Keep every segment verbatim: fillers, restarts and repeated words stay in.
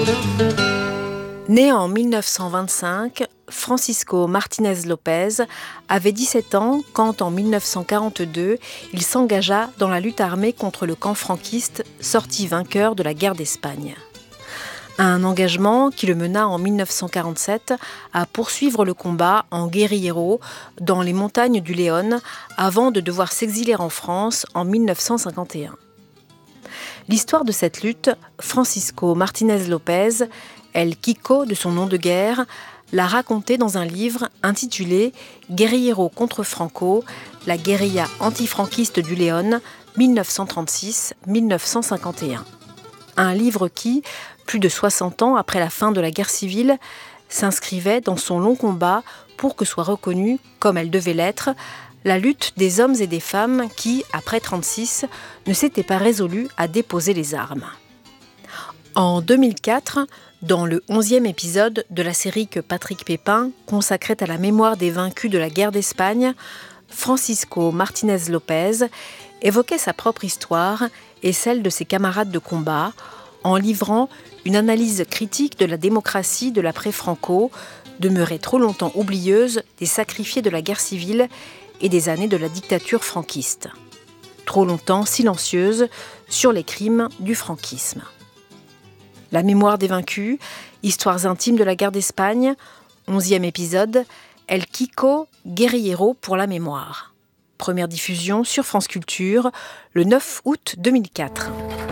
Né en dix-neuf cent vingt-cinq, Francisco Martínez López avait dix-sept ans quand, en dix-neuf cent quarante-deux, il s'engagea dans la lutte armée contre le camp franquiste, sorti vainqueur de la guerre d'Espagne. Un engagement qui le mena en dix-neuf cent quarante-sept à poursuivre le combat en guérillero dans les montagnes du Léon avant de devoir s'exiler en France en dix-neuf cent cinquante et un. L'histoire de cette lutte, Francisco Martínez López, El Kiko de son nom de guerre, l'a racontée dans un livre intitulé « Guérillero contre Franco, la guérilla antifranquiste du Léon, dix-neuf cent trente-six à dix-neuf cent cinquante et un ». Un livre qui, plus de soixante ans après la fin de la guerre civile, s'inscrivait dans son long combat pour que soit reconnue, comme elle devait l'être, la lutte des hommes et des femmes qui, après trente-six, ne s'étaient pas résolus à déposer les armes. En deux mille quatre, dans le onzième épisode de la série que Patrick Pépin consacrait à la mémoire des vaincus de la guerre d'Espagne, Francisco Martínez López évoquait sa propre histoire et celle de ses camarades de combat en livrant une analyse critique de la démocratie de l'après-Franco, demeurée trop longtemps oublieuse des sacrifiés de la guerre civile et des années de la dictature franquiste. Trop longtemps silencieuse sur les crimes du franquisme. La mémoire des vaincus, histoires intimes de la guerre d'Espagne, onzième épisode, El Kiko, guérillero pour la mémoire. Première diffusion sur France Culture, le neuf août deux mille quatre.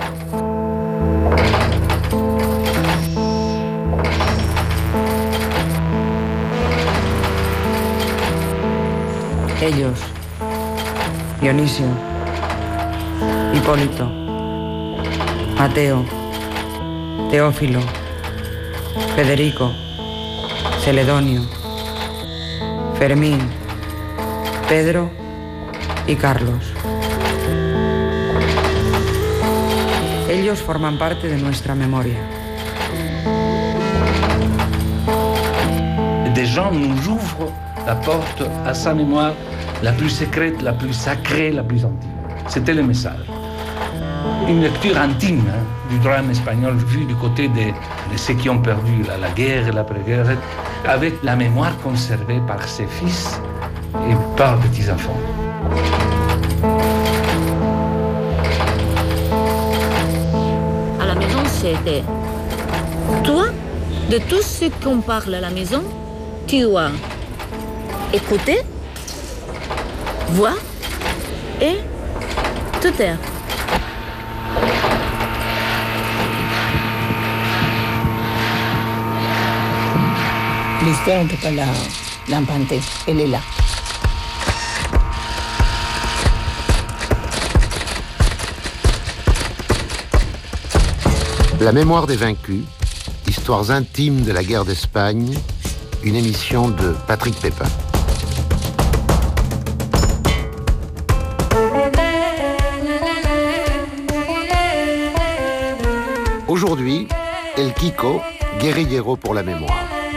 Ellos, Dionisio, Hipólito, Mateo, Teófilo, Federico, Celedonio, Fermín, Pedro y Carlos. Ellos forman parte de nuestra memoria. Des gens nous ouvrent la porte à sa mémoire la plus secrète, la plus sacrée, la plus intime. C'était le message. Une lecture intime hein, du drame espagnol vu du côté de, de ceux qui ont perdu la, la guerre et l'après-guerre, avec la mémoire conservée par ses fils et par petits-enfants. À la maison, c'était toi, de tout ce qu'on parle à la maison, tu as écouté, voir et te taire. L'histoire, en tout cas, l'a, l'a inventée. Elle est là. La mémoire des vaincus, histoires intimes de la guerre d'Espagne, une émission de Patrick Pépin. Aujourd'hui, El Kiko, guérillero pour la mémoire.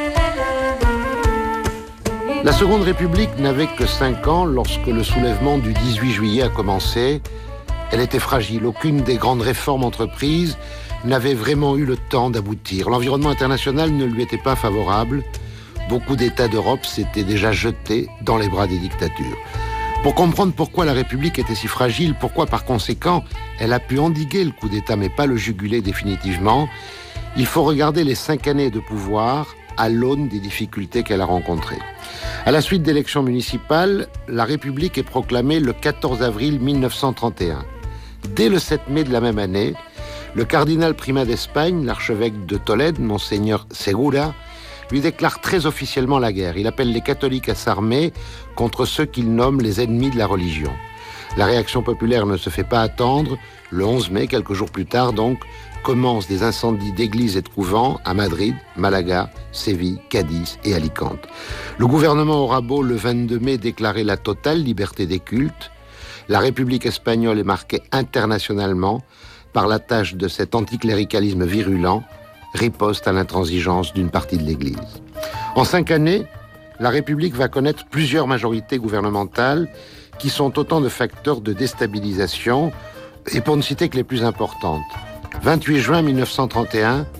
La Seconde République n'avait que cinq ans lorsque le soulèvement du dix-huit juillet a commencé. Elle était fragile. Aucune des grandes réformes entreprises n'avait vraiment eu le temps d'aboutir. L'environnement international ne lui était pas favorable. Beaucoup d'États d'Europe s'étaient déjà jetés dans les bras des dictatures. Pour comprendre pourquoi la République était si fragile, pourquoi par conséquent elle a pu endiguer le coup d'État mais pas le juguler définitivement, il faut regarder les cinq années de pouvoir à l'aune des difficultés qu'elle a rencontrées. À la suite d'élections municipales, la République est proclamée le quatorze avril mille neuf cent trente et un. Dès le sept mai de la même année, le cardinal primat d'Espagne, l'archevêque de Tolède, Monseigneur Segura, lui déclare très officiellement la guerre. Il appelle les catholiques à s'armer contre ceux qu'il nomme les ennemis de la religion. La réaction populaire ne se fait pas attendre. Le onze mai, quelques jours plus tard donc, commencent des incendies d'églises et de couvents à Madrid, Malaga, Séville, Cadiz et Alicante. Le gouvernement aura beau, le vingt-deux mai, déclarer la totale liberté des cultes. La République espagnole est marquée internationalement par la tâche de cet anticléricalisme virulent, riposte à l'intransigeance d'une partie de l'Église. En cinq années, la République va connaître plusieurs majorités gouvernementales qui sont autant de facteurs de déstabilisation, et pour ne citer que les plus importantes. vingt-huit juin mille neuf cent trente et un,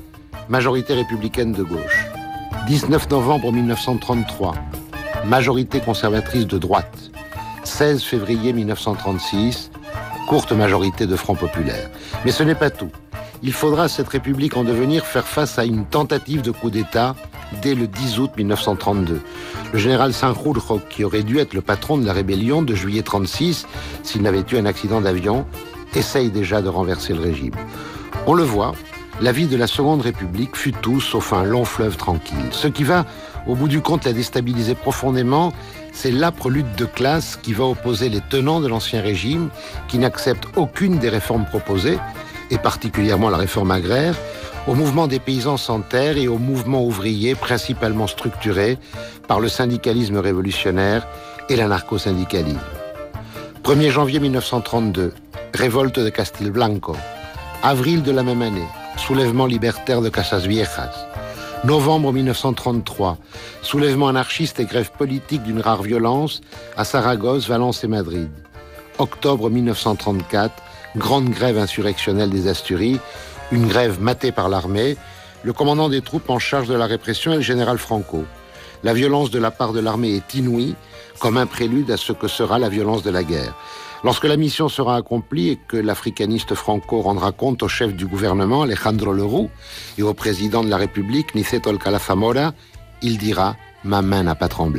majorité républicaine de gauche. dix-neuf novembre mille neuf cent trente-trois, majorité conservatrice de droite. seize février mille neuf cent trente-six, courte majorité de Front populaire. Mais ce n'est pas tout. Il faudra à cette République en devenir faire face à une tentative de coup d'État dès le dix août mille neuf cent trente-deux. Le général Sanjurjo, qui aurait dû être le patron de la rébellion de juillet trente-six, s'il n'avait eu un accident d'avion, essaye déjà de renverser le régime. On le voit, la vie de la Seconde République fut tout sauf un long fleuve tranquille. Ce qui va, au bout du compte, la déstabiliser profondément, c'est l'âpre lutte de classe qui va opposer les tenants de l'Ancien Régime, qui n'acceptent aucune des réformes proposées, et particulièrement la réforme agraire, au mouvement des paysans sans terre et au mouvement ouvrier principalement structuré par le syndicalisme révolutionnaire et l'anarcho-syndicalisme. premier janvier mille neuf cent trente-deux, révolte de Castilblanco. Avril de la même année, soulèvement libertaire de Casas Viejas. Novembre mille neuf cent trente-trois, soulèvement anarchiste et grève politique d'une rare violence à Saragosse, Valence et Madrid. Octobre mille neuf cent trente-quatre, grande grève insurrectionnelle des Asturies, une grève matée par l'armée. Le commandant des troupes en charge de la répression est le général Franco. La violence de la part de l'armée est inouïe, comme un prélude à ce que sera la violence de la guerre. Lorsque la mission sera accomplie et que l'africaniste Franco rendra compte au chef du gouvernement, Alejandro Lerroux, et au président de la République, Niceto Alcalá Zamora, il dira « Ma main n'a pas tremblé ».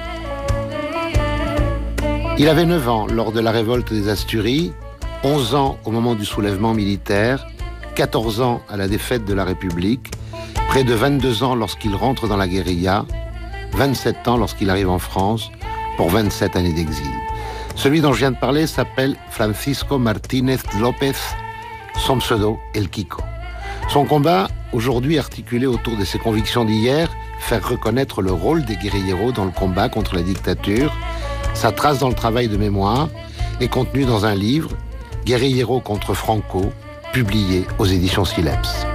Il avait neuf ans lors de la révolte des Asturies, onze ans au moment du soulèvement militaire, quatorze ans à la défaite de la République, près de vingt-deux ans lorsqu'il rentre dans la guérilla, vingt-sept ans lorsqu'il arrive en France pour vingt-sept années d'exil. Celui dont je viens de parler s'appelle Francisco Martínez López, son pseudo El Kiko. Son combat, aujourd'hui articulé autour de ses convictions d'hier, faire reconnaître le rôle des guérilleros dans le combat contre la dictature, sa trace dans le travail de mémoire est contenue dans un livre, Guérilleros contre Franco, publié aux éditions Sileps.